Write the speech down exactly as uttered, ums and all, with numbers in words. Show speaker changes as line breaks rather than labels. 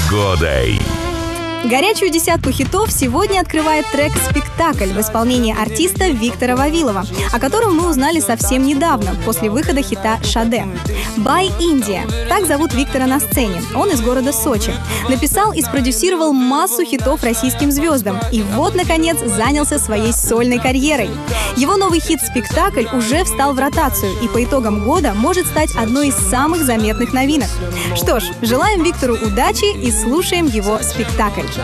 погодой.
Горячую десятку хитов сегодня открывает трек «Спектакль» в исполнении артиста Виктора Вавилова, о котором мы узнали совсем недавно, после выхода хита «Шаде». «By India» — так зовут Виктора на сцене. Он из города Сочи. Написал и спродюсировал массу хитов российским звездам. И вот, наконец, занялся своей сольной карьерой. Его новый хит «Спектакль» уже встал в ротацию и по итогам года может стать одной из самых заметных новинок. Что ж, желаем Виктору удачи и слушаем его «Спектакль».